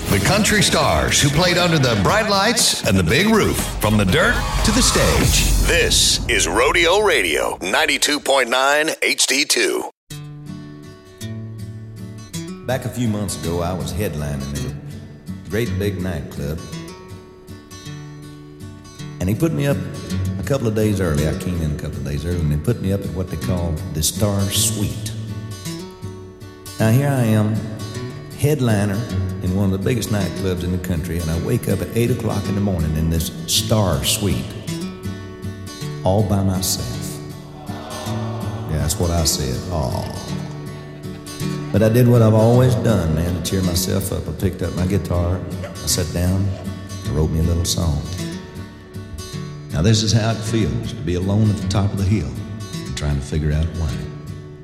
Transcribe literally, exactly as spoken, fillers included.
The country stars who played under the bright lights and the big roof, from the dirt to the stage. This is Rodeo Radio, ninety-two point nine H D two. Back a few months ago, I was headlining at a great big nightclub. And he put me up a couple of days early. I came in a couple of days early, and they put me up at what they call the Star Suite. Now, here I am, headliner in one of the biggest nightclubs in the country, and I wake up at eight o'clock in the morning in this Star Suite, all by myself. Yeah, that's what I said, all. But I did what I've always done, man, to cheer myself up. I picked up my guitar, I sat down, I wrote me a little song. Now this is how it feels to be alone at the top of the hill and trying to figure out why.